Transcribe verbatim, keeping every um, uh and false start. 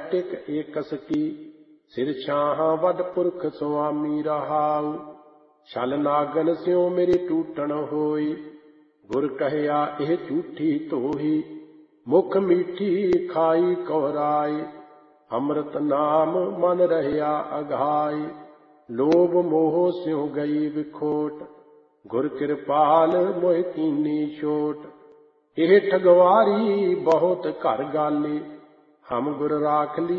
ਟਿਕ aches ਕੀ। ਸਿਰ ਛਾਹਾਂ ਵੱਡ ਪੁਰਖ ਸੁਆਮੀ ਰਹਾਉ। ਛਲ ਨਾਗਨ ਸਿਉ ਮੇਰੀ ਟੂਟਣ ਹੋਈ। ਗੁਰ ਕਹਿਆ ਇਹ ਝੂਠੀ ਧੋਹੀ। ਮੁਖ ਮੀਠੀ ਖਾਈ ਕੌਰਾਈ। ਅੰਮ੍ਰਿਤ ਨਾਮ ਮਨ ਰਹਿਆ ਅਘਾਈ। ਲੋਭ ਮੋਹ ਸਿਉ ਗਈ ਵਿਖੋਟ। ਗੁਰ ਕਿਰਪਾਲ ਮੋਹਿ ਕੀਨੀ ਛੋਟ। ਇਹ ਠਗਵਾਰੀ ਬਹੁਤ ਘਰ ਗਾਲੀ। ਹਮ ਗੁਰ ਰਾਖ ਲੀ